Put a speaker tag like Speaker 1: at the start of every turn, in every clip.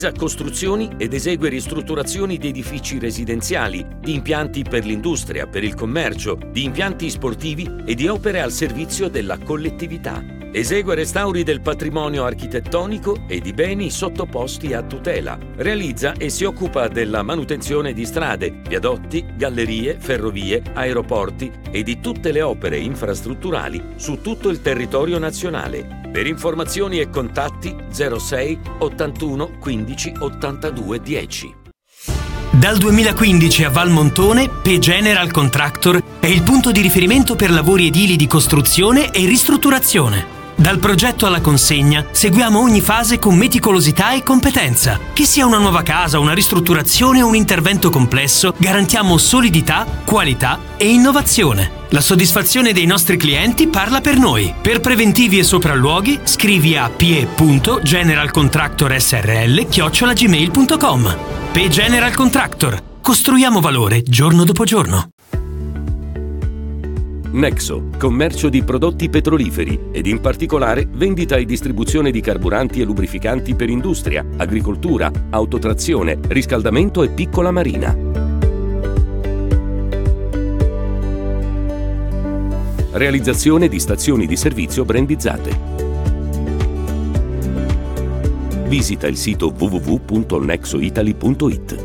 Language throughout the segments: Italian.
Speaker 1: Costruzioni ed esegue ristrutturazioni di edifici residenziali, di impianti per l'industria, per il commercio, di impianti sportivi e di opere al servizio della collettività. Esegue restauri del patrimonio architettonico e di beni sottoposti a tutela. Realizza e si occupa della manutenzione di strade, viadotti, gallerie, ferrovie, aeroporti e di tutte le opere infrastrutturali su tutto il territorio nazionale. Per informazioni e contatti 06 81 15 82 10.
Speaker 2: Dal 2015 a Valmontone, P General Contractor è il punto di riferimento per lavori edili di costruzione e ristrutturazione. Dal progetto alla consegna seguiamo ogni fase con meticolosità e competenza. Che sia una nuova casa, una ristrutturazione o un intervento complesso, garantiamo solidità, qualità e innovazione. La soddisfazione dei nostri clienti parla per noi. Per preventivi e sopralluoghi scrivi a pie.generalcontractorsrl@gmail.com. P General Contractor. Costruiamo valore giorno dopo giorno.
Speaker 1: Nexo, commercio di prodotti petroliferi ed in particolare vendita e distribuzione di carburanti e lubrificanti per industria, agricoltura, autotrazione, riscaldamento e piccola marina. Realizzazione di stazioni di servizio brandizzate. Visita il sito www.nexoitaly.it.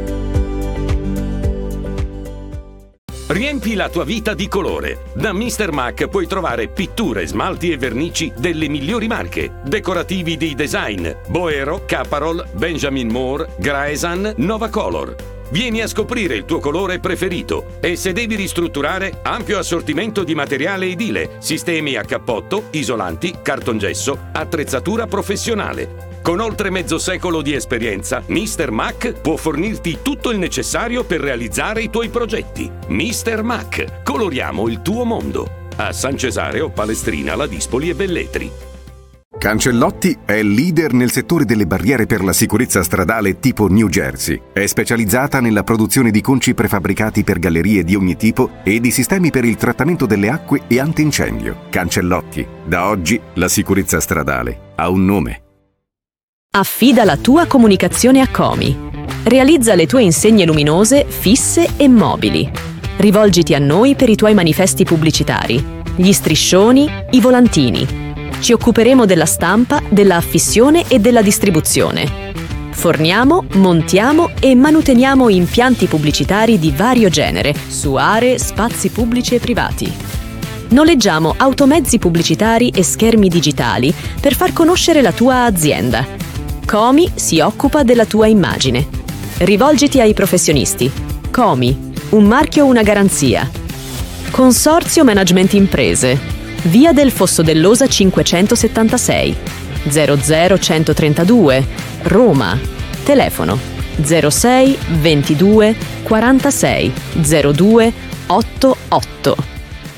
Speaker 1: Riempi la tua vita di colore. Da Mr. Mac puoi trovare pitture, smalti e vernici delle migliori marche. Decorativi di design: Boero, Caparol, Benjamin Moore, Graesan, Nova Color. Vieni a scoprire il tuo colore preferito e se devi ristrutturare, ampio assortimento di materiale edile, sistemi a cappotto, isolanti, cartongesso, attrezzatura professionale. Con oltre mezzo secolo di esperienza, Mr. Mac può fornirti tutto il necessario per realizzare i tuoi progetti. Mr. Mac, coloriamo il tuo mondo. A San Cesareo, Palestrina, Ladispoli e Velletri.
Speaker 3: Cancellotti è leader nel settore delle barriere per la sicurezza stradale tipo New Jersey. È specializzata nella produzione di conci prefabbricati per gallerie di ogni tipo e di sistemi per il trattamento delle acque e antincendio. Cancellotti, da oggi la sicurezza stradale ha un nome.
Speaker 4: Affida la tua comunicazione a Comi. Realizza le tue insegne luminose, fisse e mobili. Rivolgiti a noi per i tuoi manifesti pubblicitari, gli striscioni, i volantini. Ci occuperemo della stampa, della affissione e della distribuzione. Forniamo, montiamo e manuteniamo impianti pubblicitari di vario genere su aree, spazi pubblici e privati. Noleggiamo automezzi pubblicitari e schermi digitali per far conoscere la tua azienda. Comi si occupa della tua immagine. Rivolgiti ai professionisti. Comi, un marchio, una garanzia. Consorzio Management Imprese. Via del Fosso dell'Osa 576 00132 Roma. Telefono 06 22 46 02 88.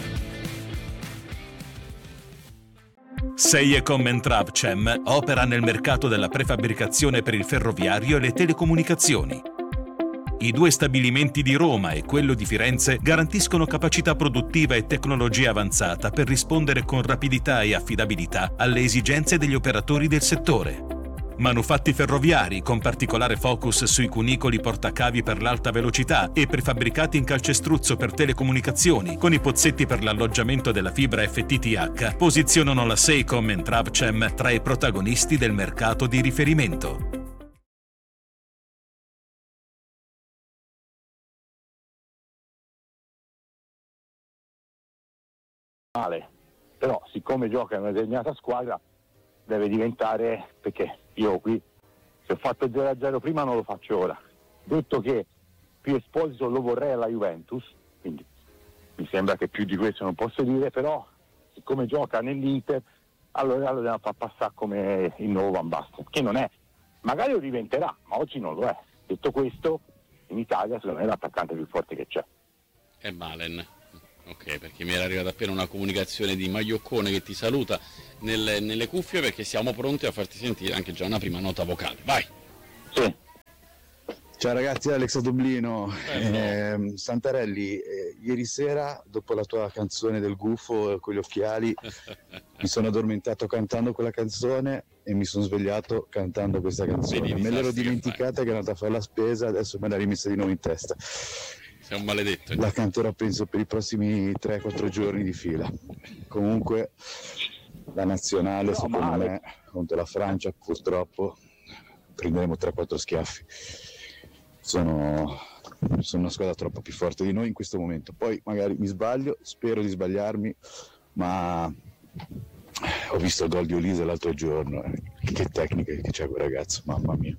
Speaker 5: Seiecom e Travcem opera nel mercato della prefabbricazione per il ferroviario e le telecomunicazioni. I due stabilimenti di Roma e quello di Firenze garantiscono capacità produttiva e tecnologia avanzata per rispondere con rapidità e affidabilità alle esigenze degli operatori del settore. Manufatti ferroviari con particolare focus sui cunicoli portacavi per l'alta velocità e prefabbricati in calcestruzzo per telecomunicazioni con i pozzetti per l'alloggiamento della fibra FTTH posizionano la Seiecom e Travcem tra i protagonisti del mercato di riferimento.
Speaker 6: Però siccome gioca in una determinata squadra deve diventare, perché io qui se ho fatto 0-0 prima non lo faccio ora, detto che più Esposito lo vorrei alla Juventus, quindi mi sembra che più di questo non posso dire, però siccome gioca nell'Inter allora lo devono far passare come il nuovo Van Basten, che non è, magari lo diventerà, ma oggi non lo è. Detto questo, in Italia secondo me è l'attaccante più forte che c'è.
Speaker 7: È Malen. Ok, perché mi era arrivata appena una comunicazione di Maglioccone che ti saluta nelle cuffie perché siamo pronti a farti sentire anche già una prima nota vocale. Vai!
Speaker 6: Sì.
Speaker 8: Ciao ragazzi, Alex a Dublino. Santarelli, ieri sera dopo la tua canzone del gufo con gli occhiali mi sono addormentato cantando quella canzone e mi sono svegliato cantando questa canzone. Me l'ero dimenticata che è andata a fare la spesa, adesso me l'ha rimessa di nuovo in testa.
Speaker 7: Sei un maledetto.
Speaker 8: La canterò penso per i prossimi 3-4 giorni di fila. Comunque la nazionale secondo me contro la Francia purtroppo prenderemo 3-4 schiaffi. Sono una squadra troppo più forte di noi in questo momento. Poi magari mi sbaglio, spero di sbagliarmi, ma ho visto il gol di Olise l'altro giorno. Che tecnica che c'è quel ragazzo, mamma mia.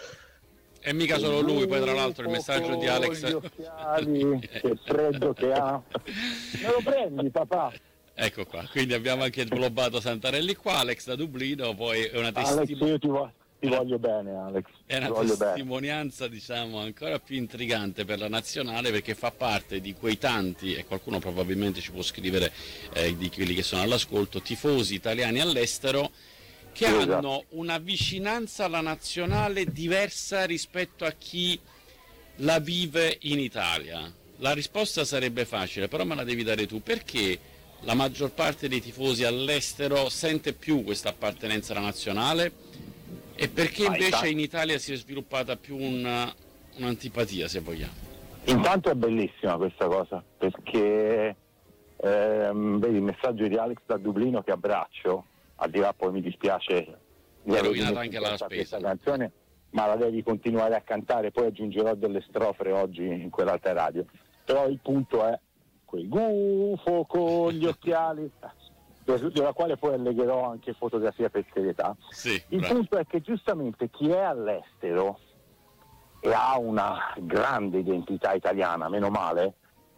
Speaker 7: E mica solo lui, poi tra l'altro il messaggio di Alex.
Speaker 6: Gli occhiali, che freddo che ha. Me lo prendi, papà?
Speaker 7: Ecco qua, quindi abbiamo anche sglobato Santarelli qua, Alex da Dublino, poi è una
Speaker 6: Alex, io ti voglio bene, Alex.
Speaker 7: È una testimonianza, diciamo, ancora più intrigante per la nazionale, perché fa parte di quei tanti, e qualcuno probabilmente ci può scrivere di quelli che sono all'ascolto, tifosi italiani all'estero che hanno una vicinanza alla nazionale diversa rispetto a chi la vive in Italia. La risposta sarebbe facile, però me la devi dare tu. Perché la maggior parte dei tifosi all'estero sente più questa appartenenza alla nazionale e perché invece in Italia si è sviluppata più un'antipatia, se vogliamo?
Speaker 6: Intanto è bellissima questa cosa, perché vedi il messaggio di Alex da Dublino, che abbraccio, al di là poi mi dispiace
Speaker 7: mi ha rovinato anche la spesa
Speaker 6: canzone, ma la devi continuare a cantare, poi aggiungerò delle strofe oggi in quell'altra radio. Però il punto è quel gufo con gli occhiali, della quale poi allegherò anche fotografia per serietà. Il punto è che giustamente chi è all'estero e ha una grande identità italiana, meno male,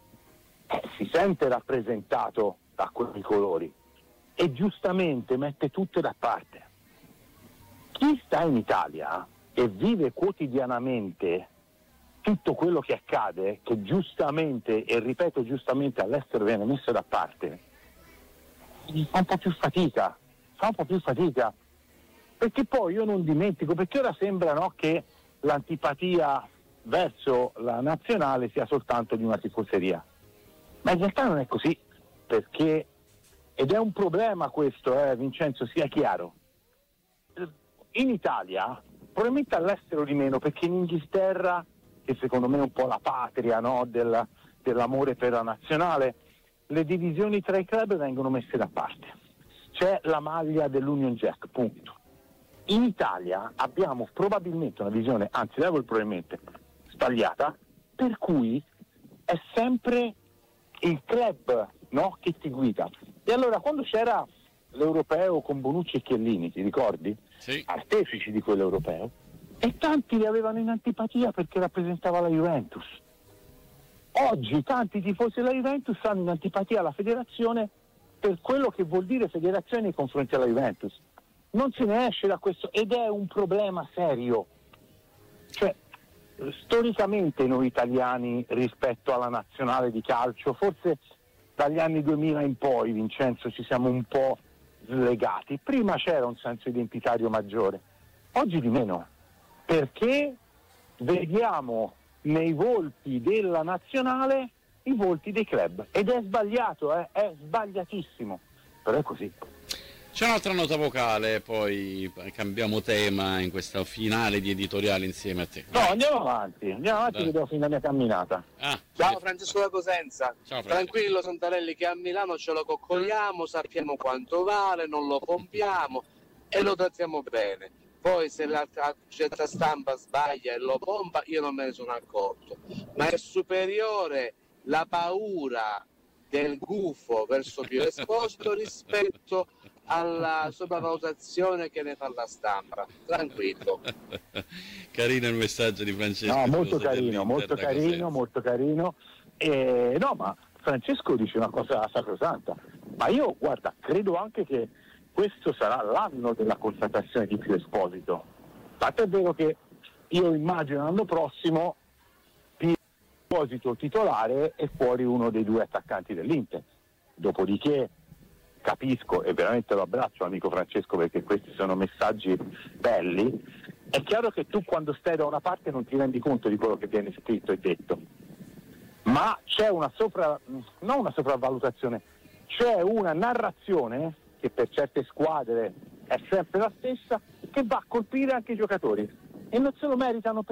Speaker 6: si sente rappresentato da quei colori e giustamente mette tutte da parte. Chi sta in Italia e vive quotidianamente tutto quello che accade, che giustamente, e ripeto giustamente, all'estero viene messo da parte, fa un po' più fatica, perché poi io non dimentico, perché ora sembra, no, che l'antipatia verso la nazionale sia soltanto di una tifoseria, ma in realtà non è così, perché, ed è un problema questo, Vincenzo, sia chiaro, in Italia, probabilmente all'estero di meno, perché in Inghilterra, che secondo me è un po' la patria, no, dell'amore per la nazionale, le divisioni tra i club vengono messe da parte. C'è la maglia dell'Union Jack, punto. In Italia abbiamo probabilmente una visione, anzi levo il probabilmente, sbagliata, per cui è sempre il club, no, che ti guida. E allora quando c'era l'europeo con Bonucci e Chiellini, ti ricordi?
Speaker 7: Sì.
Speaker 6: Artefici di quell'europeo, e tanti li avevano in antipatia perché rappresentava la Juventus. Oggi tanti tifosi della Juventus hanno in antipatia alla federazione per quello che vuol dire federazione nei confronti della Juventus. Non se ne esce da questo, ed è un problema serio. Cioè, storicamente noi italiani rispetto alla nazionale di calcio, forse dagli anni 2000 in poi, Vincenzo, ci siamo un po' slegati. Prima c'era un senso identitario maggiore, oggi di meno, perché vediamo nei volti della nazionale i volti dei club, ed è sbagliato, è sbagliatissimo, però è così.
Speaker 7: C'è un'altra nota vocale, poi cambiamo tema in questa finale di editoriale insieme a te.
Speaker 6: No, andiamo avanti che devo finire la mia camminata.
Speaker 9: Ciao Francesco da Cosenza.
Speaker 7: Ciao,
Speaker 9: tranquillo Santarelli, che a Milano ce lo coccoliamo, sappiamo quanto vale, non lo pompiamo e lo trattiamo bene. Poi se la certa stampa sbaglia e lo pompa, io non me ne sono accorto, ma è superiore la paura del gufo verso Pio Esposito rispetto alla sopravvalutazione che ne fa la stampa. Tranquillo.
Speaker 7: Carino il messaggio di Francesco.
Speaker 6: No, molto carino. No, ma Francesco dice una cosa sacrosanta, ma io, guarda, credo anche che questo sarà l'anno della constatazione di Pio Esposito. Tanto è vero che io immagino l'anno prossimo Pio Esposito titolare e fuori uno dei due attaccanti dell'Inter. Dopodiché capisco, e veramente lo abbraccio amico Francesco, perché questi sono messaggi belli. È chiaro che tu quando stai da una parte non ti rendi conto di quello che viene scritto e detto, ma c'è non una sopravvalutazione, c'è una narrazione che per certe squadre è sempre la stessa, che va a colpire anche i giocatori e non se lo meritano